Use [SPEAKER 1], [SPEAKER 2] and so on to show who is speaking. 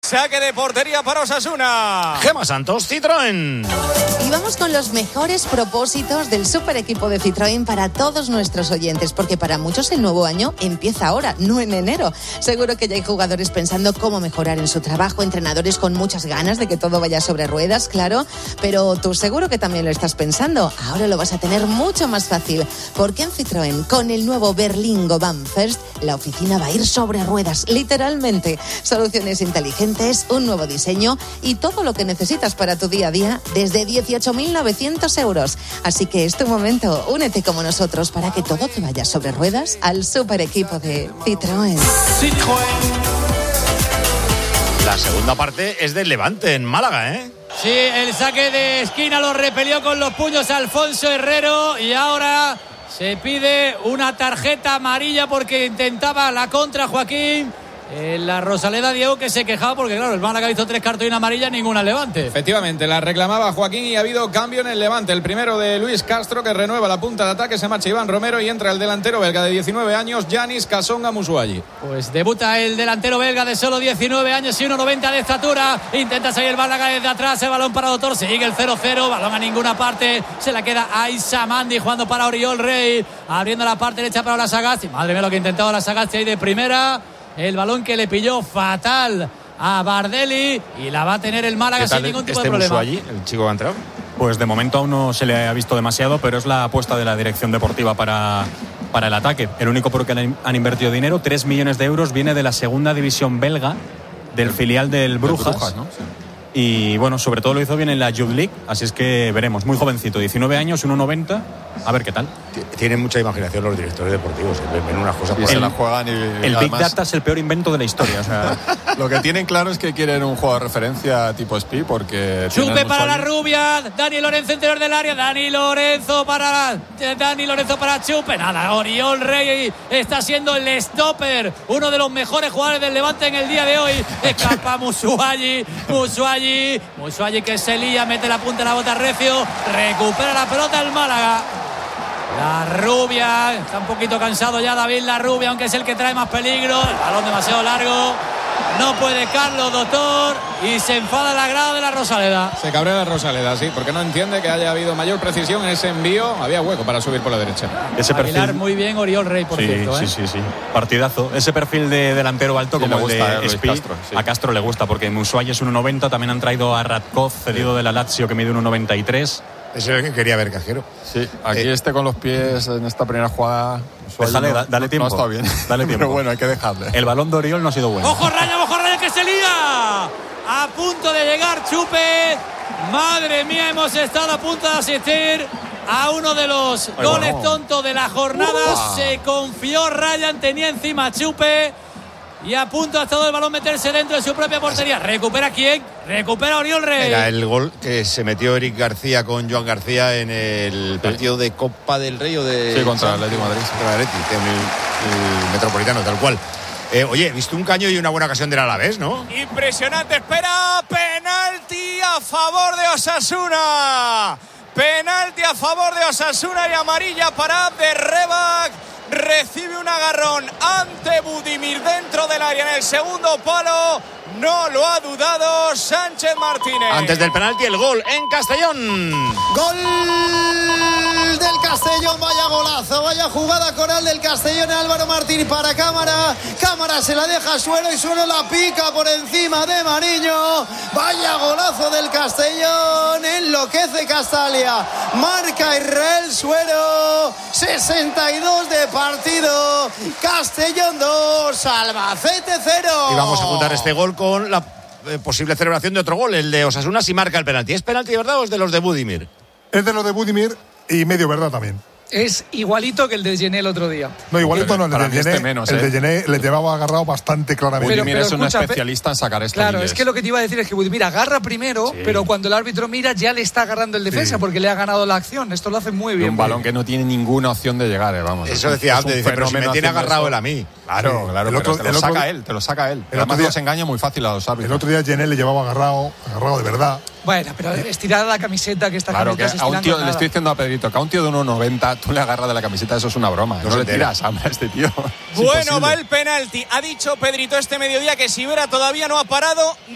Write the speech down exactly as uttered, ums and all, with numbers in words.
[SPEAKER 1] Saque de portería para Osasuna.
[SPEAKER 2] Gemma Santos, Citroën.
[SPEAKER 3] Y vamos con los mejores propósitos del super equipo de Citroën para todos nuestros oyentes, porque para muchos el nuevo año empieza ahora, no en enero. Seguro que ya hay jugadores pensando cómo mejorar en su trabajo, entrenadores con muchas ganas de que todo vaya sobre ruedas, claro, pero tú seguro que también lo estás pensando. Ahora lo vas a tener mucho más fácil, porque en Citroën, con el nuevo Berlingo Van First, la oficina va a ir sobre ruedas, literalmente. Soluciones inteligentes, un nuevo diseño y todo lo que necesitas para tu día a día desde dieciocho mil novecientos euros. Así que es tu momento. Únete como nosotros para que todo te vaya sobre ruedas al super equipo de Citroën.
[SPEAKER 2] Citroën. La segunda parte es del Levante en Málaga, ¿eh?
[SPEAKER 4] Sí, el saque de esquina lo repelió con los puños Alfonso Herrero y ahora se pide una tarjeta amarilla porque intentaba la contra Joaquín. En la Rosaleda, Diego, que se quejaba porque, claro, el Málaga hizo tres cartulinas amarillas, ninguna al Levante.
[SPEAKER 1] Efectivamente, la reclamaba Joaquín y ha habido cambio en el Levante. El primero de Luis Castro, que renueva la punta de ataque, se marcha Iván Romero y entra el delantero belga de diecinueve años, Yanis Kasonga Musuayi.
[SPEAKER 4] Pues debuta el delantero belga de solo diecinueve años y uno noventa de estatura. Intenta salir el Málaga desde atrás, el balón para Autor, sigue el cero cero, balón a ninguna parte. Se la queda a Aissa Mandi jugando para Oriol Rey, abriendo la parte derecha para la Sagasti. Madre mía lo que ha intentado la Sagasti ahí de primera. El balón que le pilló fatal a Bardelli y la va a tener el Málaga sin ningún tipo
[SPEAKER 2] este
[SPEAKER 4] de problema.
[SPEAKER 2] Musuayi, el chico que ha entrado?
[SPEAKER 5] Pues de momento aún no se le ha visto demasiado, pero es la apuesta de la dirección deportiva para, para el ataque. El único por el que han, han invertido dinero, tres millones de euros, viene de la segunda división belga, del filial del Brujas.
[SPEAKER 6] Brujas, ¿no? Sí.
[SPEAKER 5] Y bueno, sobre todo lo hizo bien en la Youth League, así es que veremos. Muy jovencito, diecinueve años, uno noventa, a ver qué tal.
[SPEAKER 2] Tienen mucha imaginación los directores deportivos, ven unas cosas.
[SPEAKER 6] Y se la juegan y,
[SPEAKER 5] el
[SPEAKER 6] y
[SPEAKER 5] Big
[SPEAKER 6] además,
[SPEAKER 5] Data es el peor invento de la historia. O sea,
[SPEAKER 6] lo que tienen claro es que quieren un juego de referencia tipo Speed porque...
[SPEAKER 4] Chupe para la rubia, Dani Lorenzo interior del área, Dani Lorenzo para Dani Lorenzo para Chupe, nada, Oriol Rey está siendo el stopper, uno de los mejores jugadores del Levante en el día de hoy. Escapa Musuayi, Musuayi, Musuayi que se lía, mete la punta de la bota recio, recupera la pelota el Málaga. La rubia, está un poquito cansado ya David La Rubia, aunque es el que trae más peligro, el balón demasiado largo, no puede Carlos, doctor, y se enfada la grada de la Rosaleda.
[SPEAKER 1] Se cabrea la Rosaleda, sí, porque no entiende que haya habido mayor precisión en ese envío, había hueco para subir por la derecha.
[SPEAKER 5] Ese
[SPEAKER 4] Bailar
[SPEAKER 5] perfil...
[SPEAKER 4] muy bien Oriol Rey, por
[SPEAKER 5] sí,
[SPEAKER 4] cierto.
[SPEAKER 5] Sí,
[SPEAKER 4] ¿eh?
[SPEAKER 5] sí, sí, partidazo. Ese perfil de delantero alto,
[SPEAKER 6] sí,
[SPEAKER 5] como
[SPEAKER 6] gusta,
[SPEAKER 5] el de
[SPEAKER 6] eh,
[SPEAKER 5] Speed,
[SPEAKER 6] Castro, sí.
[SPEAKER 5] a Castro le gusta, porque Musuayi es uno noventa, también han traído a Radkov, cedido sí. de la Lazio, que mide uno noventa y tres.
[SPEAKER 2] Ese es el que quería ver, Cajero.
[SPEAKER 6] Sí, aquí eh, este con los pies en esta primera jugada.
[SPEAKER 5] Déjale,
[SPEAKER 6] no,
[SPEAKER 5] dale tiempo.
[SPEAKER 6] No está bien.
[SPEAKER 5] Dale tiempo.
[SPEAKER 6] Pero bueno, hay que dejarle.
[SPEAKER 5] El balón de Oriol no ha sido bueno.
[SPEAKER 4] ¡Ojo Raya, ojo Raya que se lía! A punto de llegar Chupe. Madre mía, hemos estado a punto de asistir a uno de los Ay, goles bueno. tontos de la jornada. Uh, se confió Ryan, tenía encima Chupe. Y a punto ha estado el balón meterse dentro de su propia portería. ¿Recupera quién? Recupera Oriol Rey.
[SPEAKER 2] Era el gol que se metió Eric García con Joan García en el sí. partido de Copa del Rey o de...
[SPEAKER 6] Sí, contra el Atlético de Madrid.
[SPEAKER 2] Contra el Atlético, en el, el Metropolitano, tal cual. Eh, oye, he visto un caño y una buena ocasión del Alavés, ¿no?
[SPEAKER 1] Impresionante, espera, penalti a favor de Osasuna. Penalti a favor de Osasuna y amarilla para Abderrebak. Recibe un agarrón ante Budimir dentro del área en el segundo palo. No lo ha dudado Sánchez Martínez.
[SPEAKER 2] Antes del penalti, el gol en Castellón.
[SPEAKER 7] Gol del Castellón, vaya golazo, vaya jugada coral del Castellón. Álvaro Martín para Cámara. Cámara se la deja a Suero y Suero la pica por encima de Mariño. Vaya golazo del Castellón. Enloquece Castalia. Marca Israel Suero. sesenta y dos de partido. Castellón dos, Albacete cero.
[SPEAKER 2] Y vamos a juntar este gol con la eh, posible celebración de otro gol, el de Osasuna si marca el penalti. ¿Es penalti de verdad o es de los de Budimir?
[SPEAKER 8] Es de los de Budimir y medio verdad también.
[SPEAKER 9] Es igualito que el de Gené el otro día.
[SPEAKER 8] No, igualito no, el de Gené,
[SPEAKER 6] menos,
[SPEAKER 8] el
[SPEAKER 6] ¿eh?
[SPEAKER 8] de Gené le llevaba agarrado bastante claramente.
[SPEAKER 6] Budimir
[SPEAKER 9] pero,
[SPEAKER 6] es un
[SPEAKER 9] escucha,
[SPEAKER 6] especialista en sacar esto.
[SPEAKER 9] Claro, es que lo que te iba a decir es que Budimir agarra primero, sí. pero cuando el árbitro mira ya le está agarrando el defensa sí. porque le ha ganado la acción. Esto lo hace muy bien.
[SPEAKER 6] Y un balón que no tiene ninguna opción de llegar, eh, vamos.
[SPEAKER 2] Eso decía antes, dice, pero si me tiene agarrado él a mí.
[SPEAKER 6] Claro, sí. claro,
[SPEAKER 8] el otro,
[SPEAKER 6] pero te
[SPEAKER 8] el
[SPEAKER 6] lo
[SPEAKER 8] otro,
[SPEAKER 6] saca él, te lo saca él.
[SPEAKER 8] El
[SPEAKER 6] Además
[SPEAKER 8] día,
[SPEAKER 6] los engaña muy fácil a los árbitros.
[SPEAKER 8] El otro día Gené le llevaba agarrado, agarrado de verdad.
[SPEAKER 9] Bueno, pero estirada la camiseta que está
[SPEAKER 6] claro, que a un tío, le estoy diciendo a Pedrito, que a un tío de uno noventa tú le agarras de la camiseta, eso es una broma. No, no le tiras hambre a este tío.
[SPEAKER 1] Bueno, va el penalti. Ha dicho Pedrito este mediodía que si Vera todavía no ha parado.